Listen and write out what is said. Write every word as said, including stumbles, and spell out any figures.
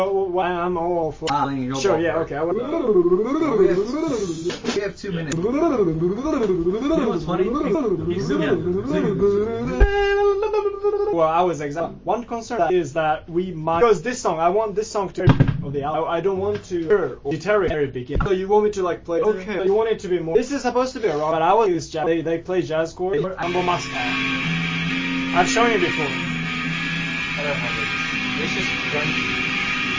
Oh, I'm all for. Ah, then you go Sure, ball yeah, for okay. it. I will. We have, we have two minutes. You know what's funny? He's Well, I was exactly. One concern is that we might, because this song, I want this song to of the album. I don't want to hear or deteriorate very beginning. So you want me to like play? Okay. So you want it to be more. This is supposed to be a rock, but I will use jazz. They they play jazz chords. Ambo Master. I've shown you before. I don't have it. It's just grungy.